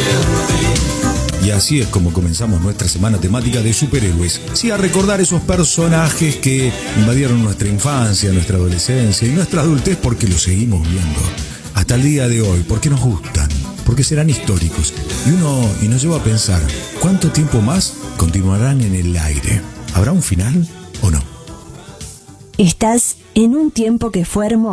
Y así es como comenzamos nuestra semana temática de superhéroes. Sí, a recordar esos personajes que invadieron nuestra infancia, nuestra adolescencia y nuestra adultez porque los seguimos viendo hasta el día de hoy, porque nos gustan, porque serán históricos. Y nos lleva a pensar, ¿cuánto tiempo más continuarán en el aire? ¿Habrá un final o no? Estás en un tiempo que fue hermoso.